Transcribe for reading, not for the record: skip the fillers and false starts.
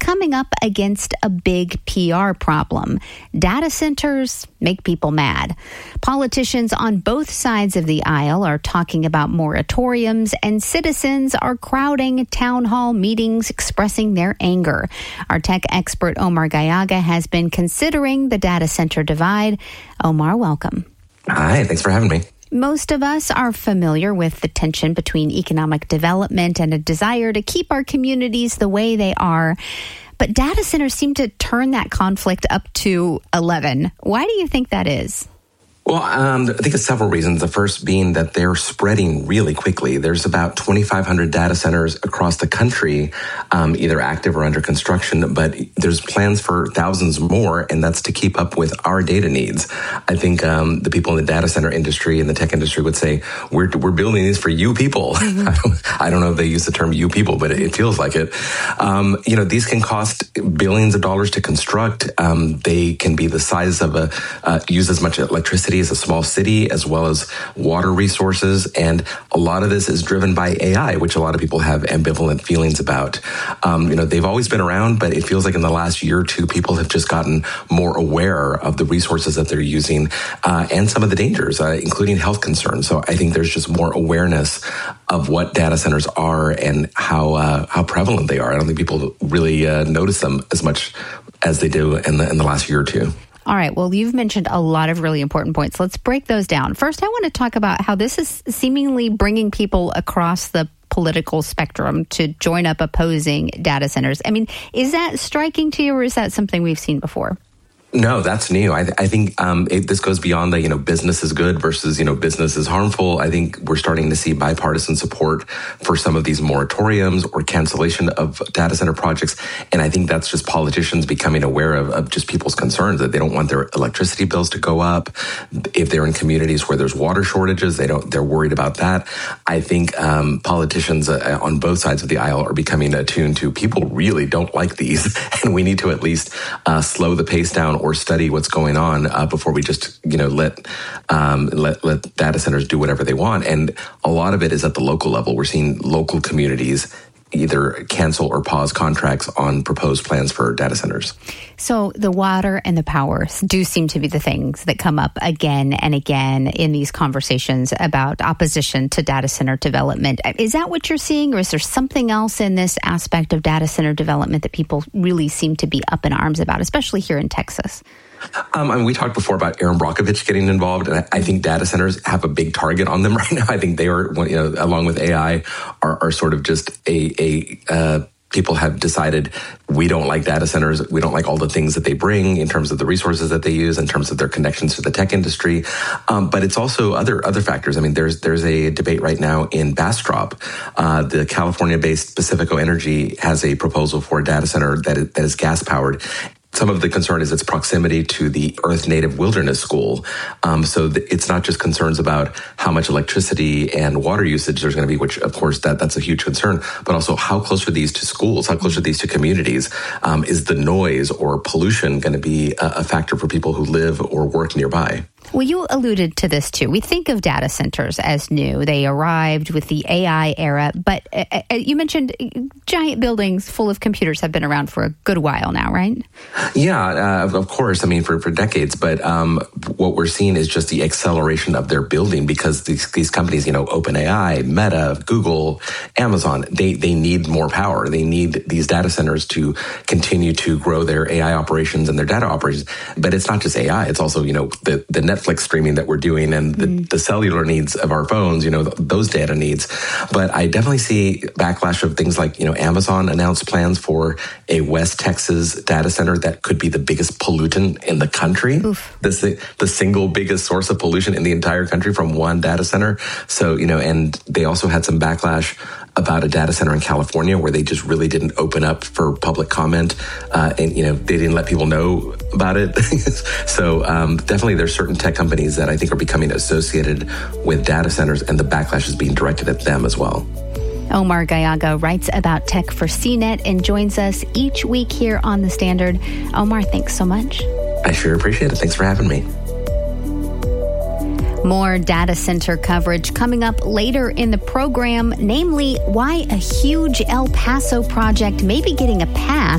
coming up against a big PR problem. Data centers make people mad. Politicians on both sides of the aisle are talking about moratoriums, and citizens are crowding town hall meetings expressing their anger. Our tech expert Omar Gallaga has been considering the data center divide. Omar, welcome. Hi, thanks for having me. Most of us are familiar with the tension between economic development and a desire to keep our communities the way they are. But data centers seem to turn that conflict up to 11. Why do you think that is? Well, I think it's several reasons. The first being that they're spreading really quickly. There's about 2,500 data centers across the country, either active or under construction, but there's plans for thousands more, and that's to keep up with our data needs. I think the people in the data center industry and the tech industry would say, we're building these for you people. Mm-hmm. I don't know if they use the term you people, but it feels like it. These can cost billions of dollars to construct. They can be the size of use as much electricity as a small city, as well as water resources. And a lot of this is driven by AI, which a lot of people have ambivalent feelings about. They've always been around, but it feels like in the last year or two, people have just gotten more aware of the resources that they're using and some of the dangers, including health concerns. So I think there's just more awareness of what data centers are and how prevalent they are. I don't think people really notice them as much as they do in the last year or two. All right. Well, you've mentioned a lot of really important points. Let's break those down. First, I want to talk about how this is seemingly bringing people across the political spectrum to join up opposing data centers. I mean, is that striking to you, or is that something we've seen before? No, that's new. I think this goes beyond the, business is good versus, business is harmful. I think we're starting to see bipartisan support for some of these moratoriums or cancellation of data center projects. And I think that's just politicians becoming aware of just people's concerns, that they don't want their electricity bills to go up. If they're in communities where there's water shortages, they're worried about that. I think politicians on both sides of the aisle are becoming attuned to people really don't like these. And we need to at least slow the pace down or study what's going on before we just, let data centers do whatever they want. And a lot of it is at the local level. We're seeing local communities either cancel or pause contracts on proposed plans for data centers. So the water and the power do seem to be the things that come up again and again in these conversations about opposition to data center development. Is that what you're seeing, or is there something else in this aspect of data center development that people really seem to be up in arms about, especially here in Texas? We talked before about Aaron Brockovich getting involved, and I think data centers have a big target on them right now. I think they are, along with AI, are sort of just people have decided we don't like data centers. We don't like all the things that they bring in terms of the resources that they use, in terms of their connections to the tech industry. But it's also other factors. I mean, there's a debate right now in Bastrop. The California-based Pacifico Energy has a proposal for a data center that is gas powered. Some of the concern is its proximity to the Earth Native Wilderness School. So it's not just concerns about how much electricity and water usage there's going to be, which, of course, that's a huge concern, but also how close are these to schools? How close are these to communities? Is the noise or pollution going to be a factor for people who live or work nearby? Well, you alluded to this, too. We think of data centers as new. They arrived with the AI era, but you mentioned giant buildings full of computers have been around for a good while now, right? Yeah, of course. I mean, for decades. But what we're seeing is just the acceleration of their building, because these companies, OpenAI, Meta, Google, Amazon, they need more power. They need these data centers to continue to grow their AI operations and their data operations. But it's not just AI. It's also, the Netflix streaming that we're doing and the cellular needs of our phones, those data needs. But I definitely see backlash of things like, Amazon announced plans for a West Texas data center that could be the biggest pollutant in the country. The single biggest source of pollution in the entire country from one data center. So, and they also had some backlash about a data center in California where they just really didn't open up for public comment. And, they didn't let people know about it. So definitely there's certain tech companies that I think are becoming associated with data centers, and the backlash is being directed at them as well. Omar Gallaga writes about tech for CNET and joins us each week here on The Standard. Omar, thanks so much. I sure appreciate it. Thanks for having me. More data center coverage coming up later in the program, namely why a huge El Paso project may be getting a pass